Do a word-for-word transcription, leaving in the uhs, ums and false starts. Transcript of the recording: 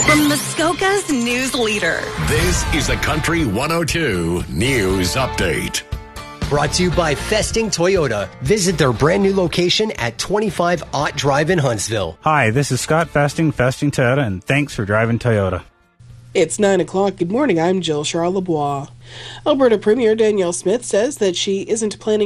From Muskoka's news leader. This is the Country one oh two News Update. Brought to you by Festing Toyota. Visit their brand new location at twenty-five Ott Drive in Huntsville. Hi, this is Scott Festing, Festing Toyota, and thanks for driving Toyota. It's nine o'clock. Good morning. I'm Jill Charlebois. Alberta Premier Danielle Smith says that she isn't planning